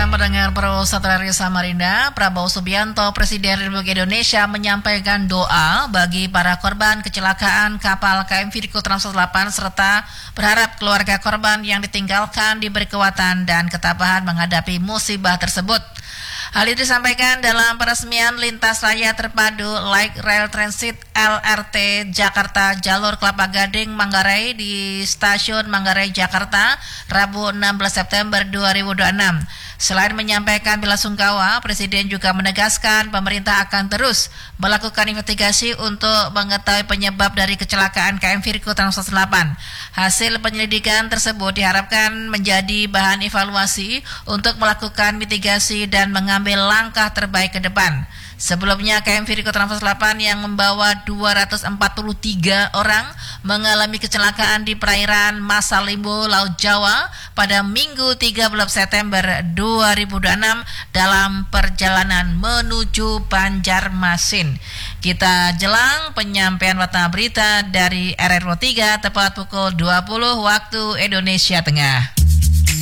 malam pendengar Pro Satria Samarinda. Prabowo Subianto, Presiden Republik Indonesia, menyampaikan doa bagi para korban kecelakaan kapal KM Virgo Trans 8 serta berharap keluarga korban yang ditinggalkan diberi kekuatan dan ketabahan menghadapi musibah tersebut. Hal itu disampaikan dalam peresmian lintas raya terpadu Light Rail Transit LRT Jakarta jalur Kelapa Gading Manggarai di Stasiun Manggarai Jakarta Rabu 16 September 2026. Selain menyampaikan belasungkawa, Presiden juga menegaskan pemerintah akan terus melakukan investigasi untuk mengetahui penyebab dari kecelakaan KM Virgo Trans 8. Hasil penyelidikan tersebut diharapkan menjadi bahan evaluasi untuk melakukan mitigasi dan mengambil langkah terbaik ke depan. Sebelumnya KM Virgo Trans 8 yang membawa 243 orang mengalami kecelakaan di perairan Masalimbo, Laut Jawa pada Minggu 13 September 2026 dalam perjalanan menuju Banjarmasin. Kita jelang penyampaian warta berita dari RRO 3 tepat pukul 20 waktu Indonesia Tengah.